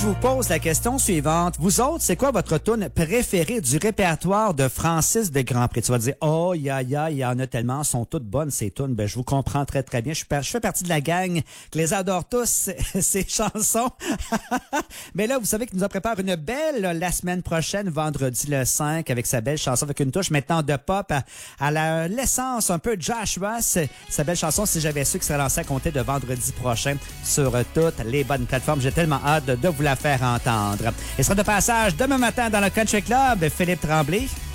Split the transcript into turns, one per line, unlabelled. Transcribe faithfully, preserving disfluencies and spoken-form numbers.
Je vous pose la question suivante. Vous autres, c'est quoi votre tune préférée du répertoire de Francis de Grandpré? Tu vas dire, oh, ya, ya, il y en a tellement, sont toutes bonnes ces tunes. Ben, je vous comprends très, très bien. Je, suis, je fais partie de la gang qui les adore tous, ces chansons. Mais là, vous savez qu'il nous a préparé une belle là, la semaine prochaine, vendredi le cinq, avec sa belle chanson, avec une touche maintenant de pop à, à la, l'essence un peu Joshua. Sa belle chanson, Si j'avais su, qui sera lancée à compter de vendredi prochain sur toutes les bonnes plateformes. J'ai tellement hâte de, de vous la faire entendre. Il sera de passage demain matin dans le Country Club, Philippe Tremblay.